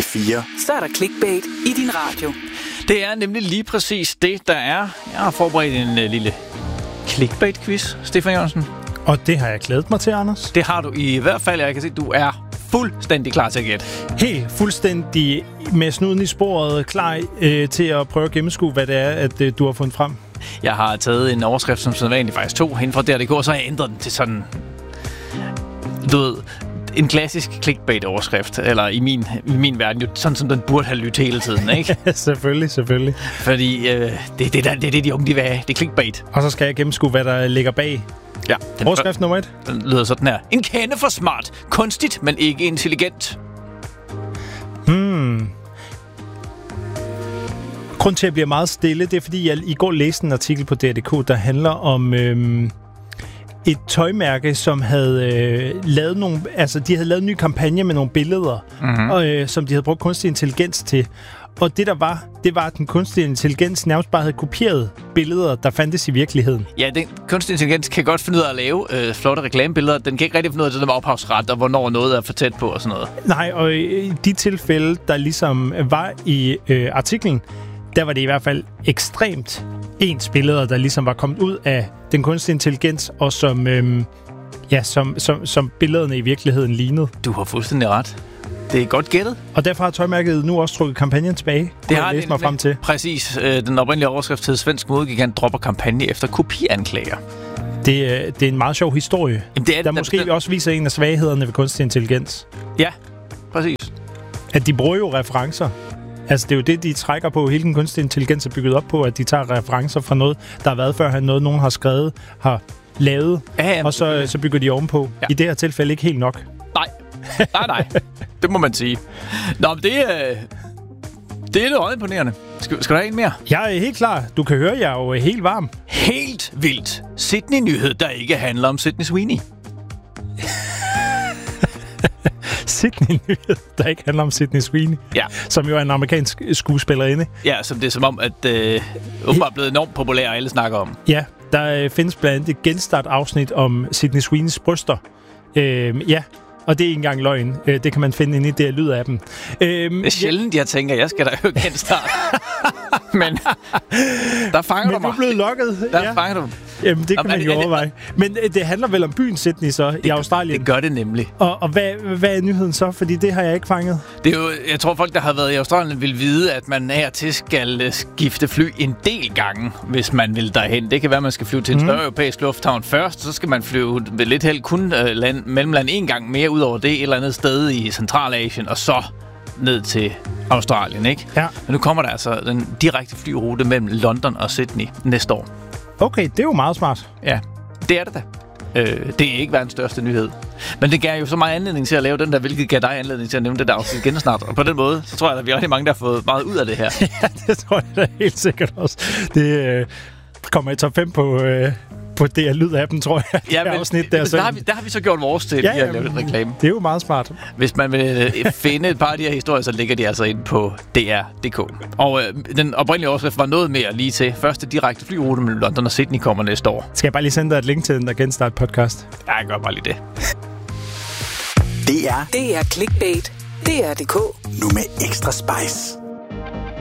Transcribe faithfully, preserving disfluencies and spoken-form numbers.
fire. Så er der clickbait i din radio. Det er nemlig lige præcis det, der er. Jeg har forberedt en uh, lille clickbait-quiz, Stefan Jørgensen. Og det har jeg glædet mig til, Anders. Det har du i hvert fald. Jeg kan se, at du er fuldstændig klar til at gætte. Helt fuldstændig med snuden i sporet, klar øh, til at prøve at gennemskue, hvad det er, at øh, du har fundet frem. Jeg har taget en overskrift, som sædvanligt faktisk to inden fra D R punktum D K, så har jeg ændret den til sådan, du ved, en klassisk clickbait-overskrift, eller i min, i min verden, jo sådan som den burde have lyttet hele tiden, ikke? selvfølgelig, selvfølgelig. Fordi øh, det, det, det, det er det, de unge de vil have. Det er clickbait. Og så skal jeg gennemskue, hvad der ligger bag. Ja. Overskrift nummer et. Den lyder sådan her. En kende for smart. Kunstigt, men ikke intelligent. Hmm. Grunden til, at jeg bliver meget stille, det er, fordi jeg i går læste en artikel på D R punktum D K, der handler om øhm, et tøjmærke, som havde øh, lavet nogle... Altså, de havde lavet en ny kampagne med nogle billeder, mm-hmm. og, øh, som de havde brugt kunstig intelligens til. Og det, der var, det var, at den kunstige intelligens nærmest bare havde kopieret billeder, der fandtes i virkeligheden. Ja, den kunstige intelligens kan godt finde ud af at lave øh, flotte reklamebilleder. Den kan ikke rigtig finde ud af det der med ophavsret, og hvornår noget er for tæt på og sådan noget. Nej, og i de tilfælde, der ligesom var i øh, artiklen, der var det i hvert fald ekstremt ens billeder, der ligesom var kommet ud af den kunstige intelligens, og som, øh, ja, som, som, som billederne i virkeligheden lignede. Du har fuldstændig ret. Det er godt gættet. Og derfor har tøjmærket nu også trukket kampagnen tilbage. Det har jeg mig frem til. Præcis. Den oprindelige overskrift til Svensk Modegigant dropper kampagne efter kopianklager. Det, det er en meget sjov historie, Jamen, det er, der, der måske den... også viser en af svaghederne ved kunstig intelligens. Ja, præcis. At de bruger jo referencer. Altså, det er jo det, de trækker på. Hele den kunstige intelligens er bygget op på, at de tager referencer fra noget, der har været før, noget nogen har skrevet, har lavet, ja, ja, og så, så bygger de ovenpå. Ja. I det her tilfælde ikke helt nok. Nej, nej, nej. Det må man sige. Nå, men det, øh, det er noget imponerende. Skal, skal der have en mere? Jeg er helt klar. Du kan høre, jeg er jo helt varm. Helt vildt. Sydney-nyhed, der ikke handler om Sydney Sweeney. Sydney-nyhed, der ikke handler om Sydney Sweeney. Ja. Som jo er en amerikansk skuespillerinde. Ja, som det er som om, at øh, åbenbart er blevet enormt populær, og alle snakker om. Ja, der øh, findes blandt andet et genstart-afsnit om Sydney Sweeneys bryster. Øh, ja. Og det er ikke engang løgn. Det kan man finde inde i det lyder af dem. Øhm, det er sjældent, jeg tænker, jeg skal da jo genstarte. Men der fanger Men du mig. Men du er blevet lokket. Der ja. fanger du mig. Jamen, det kan Jamen, man jo overveje. Men det handler vel om byen Sydney så, det, i Australien? Det gør det nemlig. Og, og hvad, hvad er nyheden så? Fordi det har jeg ikke fanget. Det er jo, jeg tror, folk, der har været i Australien, vil vide, at man her til skal skifte fly en del gange, hvis man vil derhen. Det kan være, at man skal flyve til en mm. større europæisk lufthavn først, så skal man flyve ved lidt held kun uh, land, mellemland en gang mere ud over det, et eller andet sted i Centralasien, og så ned til Australien, ikke? Ja. Men nu kommer der altså den direkte flyrute mellem London og Sydney næste år. Okay, det er jo meget smart. Ja, det er det da. Øh, det er ikke verdens største nyhed. Men det gav jo så meget anledning til at lave den der, hvilket gav dig anledning til at nævne det der afsnit igen snart. Og på den måde, så tror jeg, at vi er rigtig mange, der har fået meget ud af det her. Ja, det tror jeg da helt sikkert også. Det øh, kommer i top fem på... Øh på det her lyd af dem, tror jeg. Ja, men, afsnit der, der, har vi, der har vi så gjort vores til, ja, at lave et reklame. Det er jo meget smart. Hvis man vil finde et par af de her historier, så ligger de altså ind på D R punktum D K. Og øh, den oprindelige overskrift var noget mere lige til. Første direkte flyrute mellem London og Sydney kommer næste år. Skal jeg bare lige sende dig et link til den der genstart podcast? Ja, jeg gør bare lige det. Det er Det er clickbait. D R punktum D K. Nu med ekstra spice.